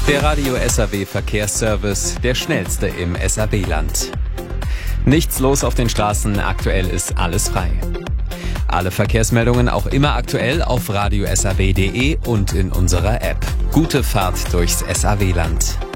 Der Radio SAW Verkehrsservice, der schnellste im SAW-Land. Nichts los auf den Straßen, aktuell ist alles frei. Alle Verkehrsmeldungen auch immer aktuell auf radiosaw.de und in unserer App. Gute Fahrt durchs SAW-Land.